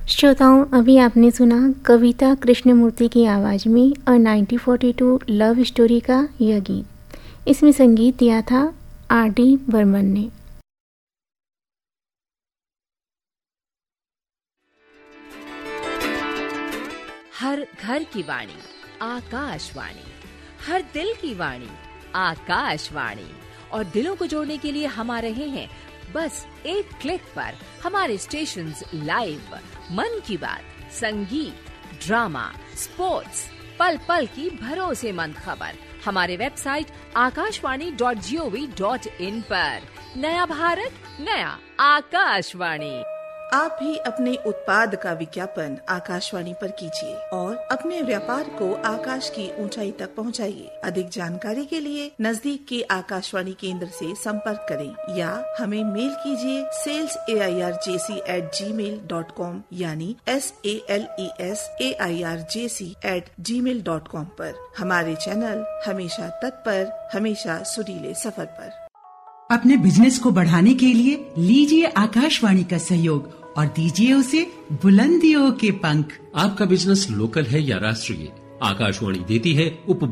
श्रोताओं, अभी आपने सुना कविता कृष्णमूर्ति की आवाज़ में और 1942 लव स्टोरी का यह गीत। इसमें संगीत दिया था आर.डी. बर्मन ने। हर घर की वाणी आकाशवाणी, हर दिल की वाणी आकाशवाणी। और दिलों को जोड़ने के लिए हम आ रहे हैं बस एक क्लिक पर। हमारे स्टेशंस लाइव, मन की बात, संगीत, ड्रामा, स्पोर्ट्स, पल पल की भरोसेमंद खबर हमारे वेबसाइट akashvani.gov.in पर। नया भारत, नया आकाशवाणी। आप भी अपने उत्पाद का विज्ञापन आकाशवाणी पर कीजिए और अपने व्यापार को आकाश की ऊंचाई तक पहुंचाइए। अधिक जानकारी के लिए नजदीक के आकाशवाणी केंद्र से संपर्क करें या हमें मेल कीजिए salesairjc@gmail.com यानी SALESAIRJC@gmail.com पर। हमारे चैनल हमेशा तत्पर, हमेशा सुरीले सफर पर। अपने बिजनेस को बढ़ाने के लिए लीजिए आकाशवाणी का सहयोग और दीजिए उसे बुलंदियों के पंख। आपका बिजनेस लोकल है या राष्ट्रीय, आकाशवाणी देती है